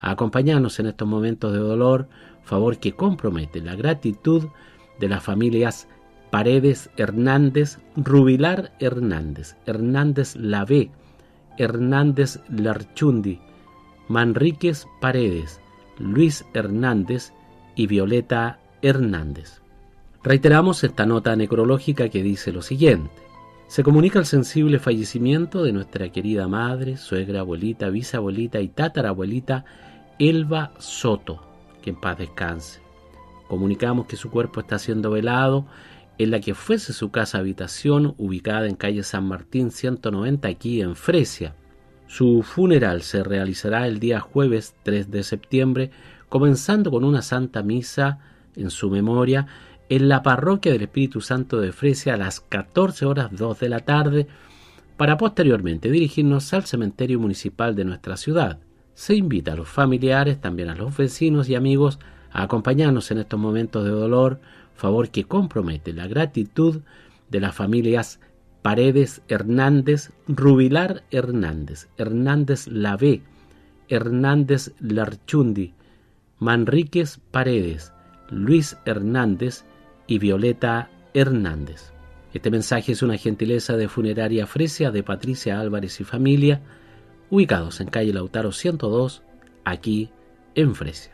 a acompañarnos en estos momentos de dolor, favor que compromete la gratitud de las familias Paredes Hernández, Rubilar Hernández, Hernández Lavé, Hernández Larchundi, Manríquez Paredes, Luis Hernández y Violeta Hernández. Reiteramos esta nota necrológica que dice lo siguiente. Se comunica el sensible fallecimiento de nuestra querida madre, suegra, abuelita, bisabuelita y tatarabuelita Elba Soto, que en paz descanse. Comunicamos que su cuerpo está siendo velado en la que fuese su casa habitación, ubicada en calle San Martín 190, aquí en Fresia. Su funeral se realizará el día jueves 3 de septiembre, comenzando con una santa misa en su memoria en la parroquia del Espíritu Santo de Fresia a las 14:02 de la tarde, para posteriormente dirigirnos al cementerio municipal de nuestra ciudad. Se invita a los familiares, también a los vecinos y amigos, a acompañarnos en estos momentos de dolor, favor que compromete la gratitud de las familias Paredes Hernández, Rubilar Hernández, Hernández Lavé, Hernández Larchundi, Manríquez Paredes, Luis Hernández y Violeta Hernández. Este mensaje es una gentileza de Funeraria Fresia de Patricia Álvarez y familia, ubicados en calle Lautaro 102, aquí en Fresia.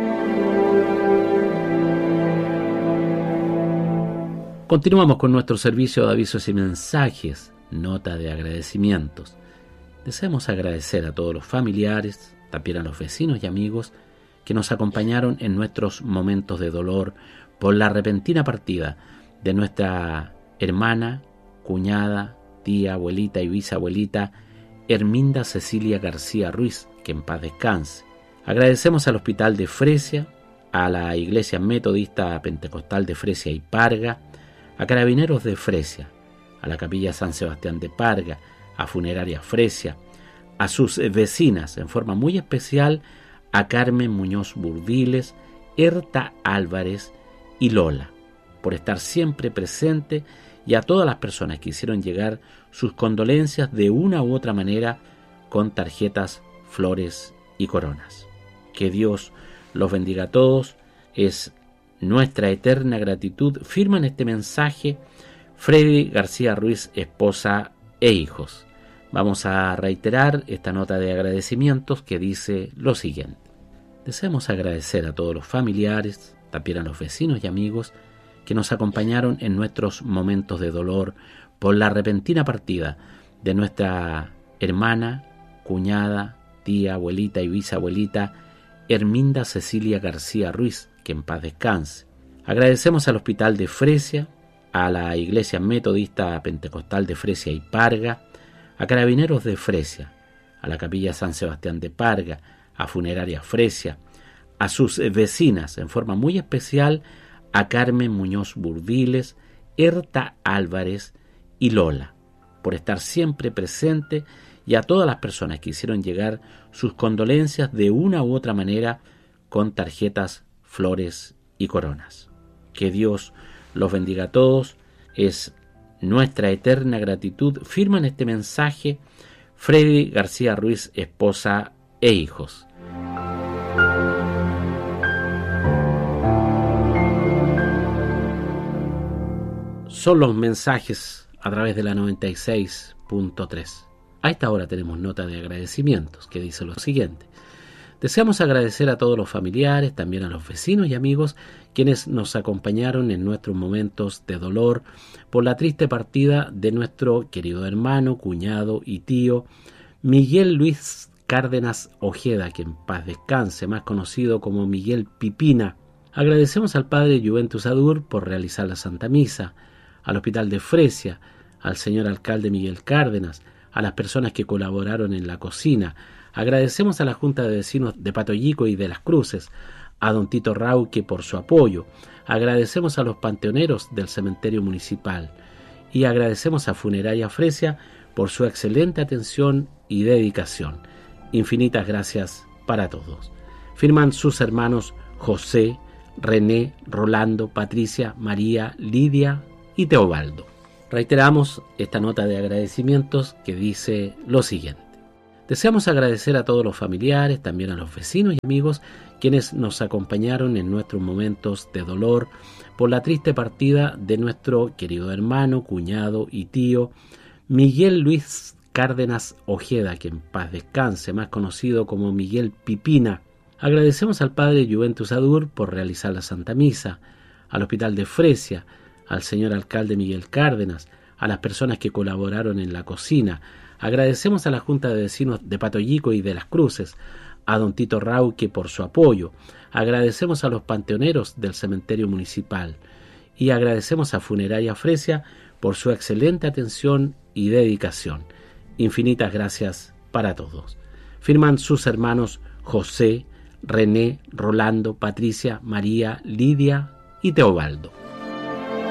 Continuamos con nuestro servicio de avisos y mensajes, nota de agradecimientos. Deseamos agradecer a todos los familiares, también a los vecinos y amigos que nos acompañaron en nuestros momentos de dolor por la repentina partida de nuestra hermana, cuñada, tía, abuelita y bisabuelita Herminda Cecilia García Ruiz, que en paz descanse. Agradecemos al Hospital de Fresia, a la Iglesia Metodista Pentecostal de Fresia y Parga, a Carabineros de Fresia, a la Capilla San Sebastián de Parga, a Funeraria Fresia, a sus vecinas, en forma muy especial a Carmen Muñoz Burdiles, Herta Álvarez y Lola, por estar siempre presente, y a todas las personas que hicieron llegar sus condolencias de una u otra manera con tarjetas, flores y coronas. Que Dios los bendiga a todos. Es nuestra eterna gratitud. Firman este mensaje Freddy García Ruiz, esposa e hijos. Vamos a reiterar esta nota de agradecimientos que dice lo siguiente. Deseamos agradecer a todos los familiares, también a los vecinos y amigos que nos acompañaron en nuestros momentos de dolor por la repentina partida de nuestra hermana, cuñada, tía, abuelita y bisabuelita Herminda Cecilia García Ruiz, que en paz descanse. Agradecemos al Hospital de Fresia, a la Iglesia Metodista Pentecostal de Fresia y Parga, a Carabineros de Fresia, a la Capilla San Sebastián de Parga, a Funeraria Fresia, a sus vecinas, en forma muy especial a Carmen Muñoz Burdiles, Herta Álvarez y Lola, por estar siempre presente, y a todas las personas que hicieron llegar sus condolencias de una u otra manera con tarjetas, flores y coronas. Que Dios los bendiga a todos. Es nuestra eterna gratitud. Firman este mensaje Freddy García Ruiz, esposa e hijos. Son los mensajes a través de la 96.3. A esta hora tenemos nota de agradecimientos que dice lo siguiente. Deseamos agradecer a todos los familiares, también a los vecinos y amigos quienes nos acompañaron en nuestros momentos de dolor por la triste partida de nuestro querido hermano, cuñado y tío Miguel Luis Cárdenas Ojeda, que en paz descanse, más conocido como Miguel Pipina. Agradecemos al padre Juventus Adur por realizar la Santa Misa, al Hospital de Fresia, al señor alcalde Miguel Cárdenas, a las personas que colaboraron en la cocina. Agradecemos a la Junta de Vecinos de Patoyico y de Las Cruces, a don Tito Rauque por su apoyo. Agradecemos a los panteoneros del cementerio municipal y agradecemos a Funeraria Fresia por su excelente atención y dedicación. Infinitas gracias para todos. Firman sus hermanos José, René, Rolando, Patricia, María, Lidia y Teobaldo. Reiteramos esta nota de agradecimientos que dice lo siguiente. Deseamos agradecer a todos los familiares, también a los vecinos y amigos quienes nos acompañaron en nuestros momentos de dolor por la triste partida de nuestro querido hermano, cuñado y tío Miguel Luis Cárdenas Ojeda, que en paz descanse, más conocido como Miguel Pipina. Agradecemos al padre Juventus Adur por realizar la Santa Misa, al Hospital de Fresia, al señor alcalde Miguel Cárdenas, a las personas que colaboraron en la cocina. Agradecemos a la Junta de Vecinos de Patoyico y de Las Cruces, a don Tito Rauque por su apoyo. Agradecemos a los panteoneros del cementerio municipal y agradecemos a Funeraria Fresia por su excelente atención y dedicación. Infinitas gracias para todos. Firman sus hermanos José, René, Rolando, Patricia, María, Lidia y Teobaldo.